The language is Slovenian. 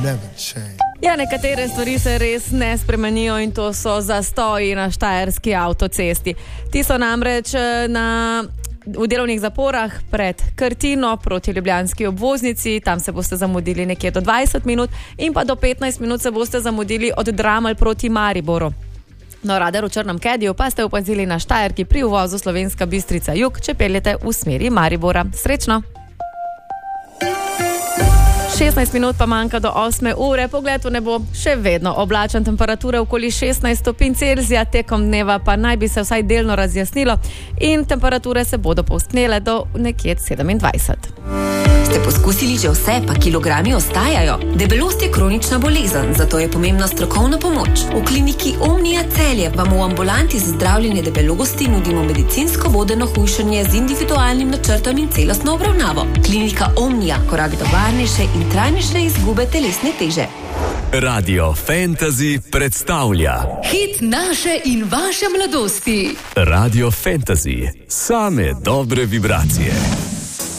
Ja, nekatere stvari se res ne spremenijo in to so zastoji na štajerski avtocesti. Ti so namreč v delovnih zaporah pred Krtino proti ljubljanski obvoznici, tam se boste zamudili nekje do 20 minut in pa do 15 minut se boste zamudili od Dramelj proti Mariboru. No, radar v črnem kediju pa ste opazili na Štajerki pri uvozu Slovenska Bistrica jug, če peljete v smeri Maribora. Srečno! 16 minut pa manjka do 8 ure, pogled v nebo še vedno oblačen, temperature okoli 16 stopinj Celzija, tekom dneva pa naj bi se vsaj delno razjasnilo in temperature se bodo povzpnele do nekje 27. Ste poskusili že vse, pa kilogrami ostajajo? Debelost je kronična bolezen, zato je pomembna strokovna pomoč. V kliniki Omnia Celje vam v ambulanti za zdravljenje debelosti nudimo medicinsko vodeno hujšanje z individualnim načrtom in celostno obravnavo. Klinika Omnia, korak do varnejše in trajnejše izgube telesne teže. Radio Fantasy predstavlja hit naše in vaše mladosti. Radio Fantasy, same dobre vibracije.